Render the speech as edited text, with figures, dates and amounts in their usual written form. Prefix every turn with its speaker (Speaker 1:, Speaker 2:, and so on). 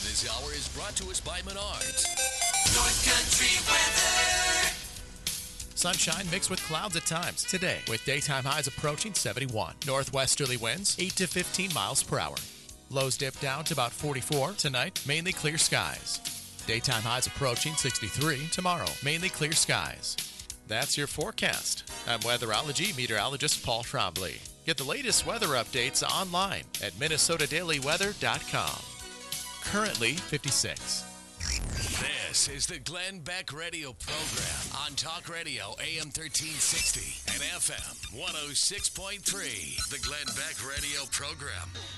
Speaker 1: this hour is brought to us by Menards.
Speaker 2: North Country weather.
Speaker 3: Sunshine mixed with clouds at times today, with daytime highs approaching 71. Northwesterly winds 8 to 15 miles per hour. Lows dip down to about 44 tonight, mainly clear skies. Daytime highs approaching 63 tomorrow, mainly clear skies. That's your forecast. I'm weatherology meteorologist Paul Trombley. Get the latest weather updates online at minnesotadailyweather.com. Currently 56.
Speaker 1: This is the Glenn Beck Radio Program on Talk Radio AM 1360 and FM 106.3. The Glenn Beck Radio Program.